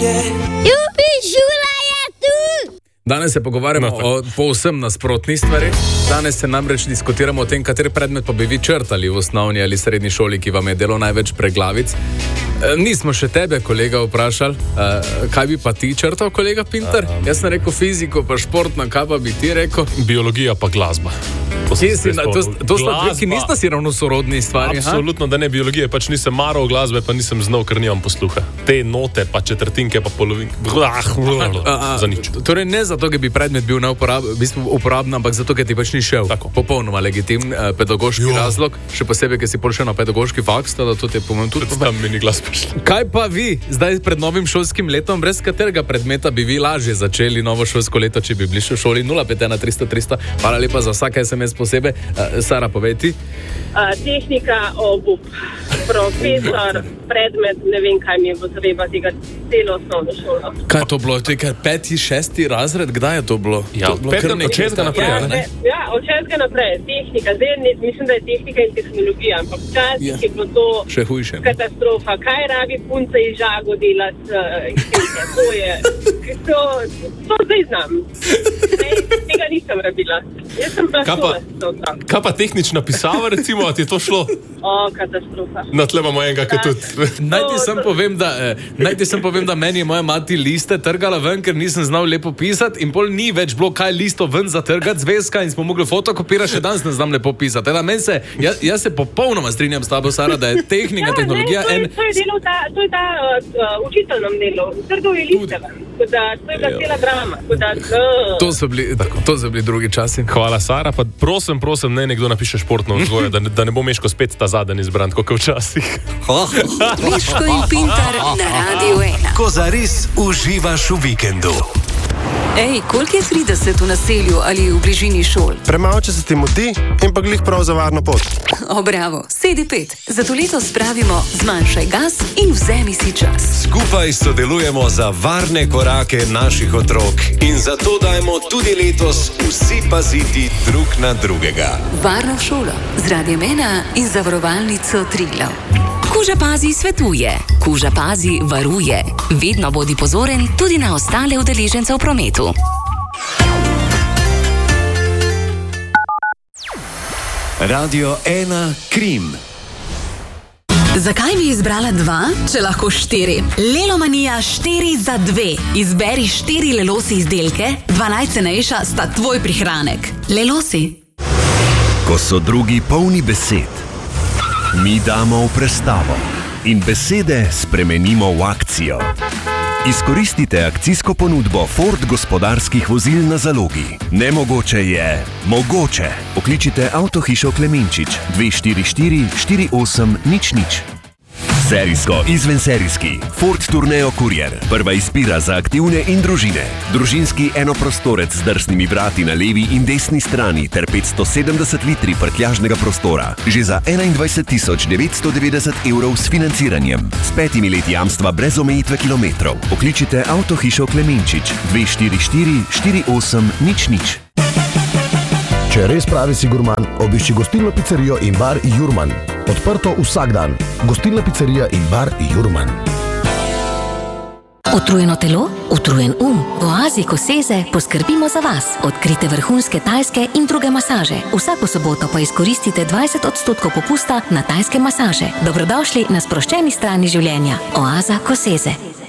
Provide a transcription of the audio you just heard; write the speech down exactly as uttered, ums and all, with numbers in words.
Jupi, šula je tu! Danes se pogovarjamo no, o povsem nasprotni stvari. Danes se namreč diskutiramo o tem, kateri predmet pa bi vi črtali v osnovni ali srednji šoli, ki vam je delo največ preglavic. E, nismo še tebe, kolega, vprašali, e, kaj bi pa ti črtal, kolega Pintar? Um, Jaz sem rekel fiziko, pa športno, kaj pa bi ti rekel? Biologija pa glasba. Si, na, to to sta dve, ki nista si ravno sorodni stvari. Absolutno, ha? Da ne biologije, pač nisem maral glasbe, pa nisem znal, ker nimam posluha. Te note, pa četrtinke, pa polovinke, za nič. Torej ne zato, ker bi predmet bil uporaben, ampak zato, ker ti pač ni šel. Tako. Popolnoma legitim eh, pedagoški jo. razlog, še posebej, ker si prišel na pedagoški faks, da to ti je pomembno tudi. Tam mi ni glas prišel. Kaj pa vi, zdaj pred novim šolskim letom, brez katerega predmeta bi vi lažje začeli novo šolsko leto, če bi bili še v šoli? Nula pet ena tristo tristo. Hvala lepa za vsak es em es posebej. Uh, Sara, povej ti. Uh, tehnika, obup, profesor, predmet, ne vem, kaj mi je bo treba tega celo osnovno šolo. Kaj je to bilo? To je kar peti, šesti razred? Kdaj je to bilo? Ja, to bilo pet, od šestega naprej. Ja, ne? ja, od šestega naprej. Tehnika. Zdaj ne, mislim, da je tehnika in tehnologija, ampak včasih ja. je bilo to še hujše. Katastrofa. Kaj rabi punca iz Žago delati? Uh, to je, to, to zdaj znam. Ne, tega nisem rabila. Jaz sem pa šola. Kaj pa tehnična pisava, recimo, a ti je to šlo? O, katastrofa. Na tle imamo enega, ki tudi. Naj ti sem povem, da, eh, naj ti sem povem, da meni je moja mati liste trgala ven, ker nisem znal lepo pisati in pol ni več bilo kaj listo ven zatrgati zvezka in smo mogli fotokopirati, še danes ne znam lepo pisati. Teda, men se, jaz, jaz se popolnoma strinjam s tabo, Sara, da je tehnika, ja, tehnologija... Ne, to, je, en... to je delo ta, to je ta uh, učiteljnom delu. Trgal je liste ven. Da, to je bila cela drama. Da, uh. to, so bili, tako, to so bili drugi časi. Hvala, Sara. Pa prosim, prosim, ne nekdo napiše športno vzgojo, da, da ne bo Meško spet ta zadnji izbran, kot včasih. Meško in Pintar na Radiu ena. Ko zares uživaš v vikendu. Ej, koliko je trideset v naselju ali v bližini šol? Premalo, če se ti moti in pa glih prav za varno pot. O, bravo, sedi pet. Zato letos pravimo zmanjšaj gas in vzemi si čas. Skupaj sodelujemo za varne korake naših otrok in zato dajmo tudi letos vsi paziti drug na drugega. Varno šolo z Radiem ena in zavarovalnico Triglav. Kuža Pazi svetuje, Kuža Pazi varuje. Vedno bodi pozoren tudi na ostale udeležence v prometu. Radio ena Krim. Zakaj bi izbrala dva, če lahko štiri? Lelomanija štiri za dve. Izberi štiri Lelosi izdelke, dva najcenejša sta tvoj prihranek. Lelosi. Ko so drugi polni besed, mi damo v prestavo in besede spremenimo v akcijo. Izkoristite akcijsko ponudbo Ford gospodarskih vozil na zalogi. Nemogoče je mogoče. Pokličite Avtohišo Klemenčič dve štiri štiri štiri osem nič nič. Serijsko izvenserijski Ford Tourneo Courier. Prva izbira za aktivne in družine. Družinski enoprostorec z drsnimi vrati na levi in desni strani ter petsto sedemdeset litri prtljažnega prostora. Že za enaindvajset tisoč devetsto devetdeset evrov s financiranjem. S petimi leti jamstva brez omejitve kilometrov. Pokličite Avtohišo Klemenčič dve štiri štiri štiri osem nič nič. Če res pravi si gurman, obišči gostilno pizzerijo in bar Jurman. Odprto vsak dan. Gostilna pizzerija in bar Jurman. Utrujeno telo, utrujen um. V oazi Koseze poskrbimo za vas. Odkrite vrhunske tajske in druge masaže. Vsako soboto pa izkoristite dvajset odstotkov popusta na tajske masaže. Dobrodošli na sproščeni strani življenja. Oaza Koseze.